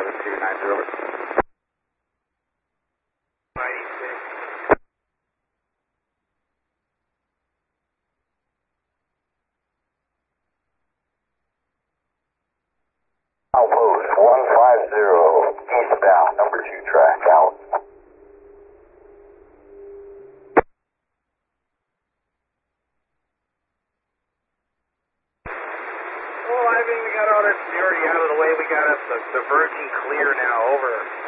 7290 over. 96. Outpost 150 eastbound, number 2 track out. Well, I think we got all that security out of the way. We got us the Virgin clear now, over.